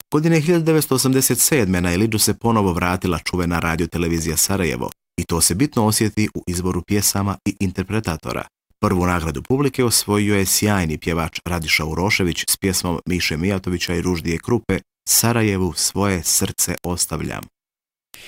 Godine 1987. na Ilidžu se ponovo vratila čuvena radiotelevizija Sarajevo i to se bitno osjeti u izboru pjesama i interpretatora. Prvu nagradu publike osvojio je sjajni pjevač Radiša Urošević s pjesmom Miše Mijatovića i Ruždije Krupe Sarajevu svoje srce ostavljam.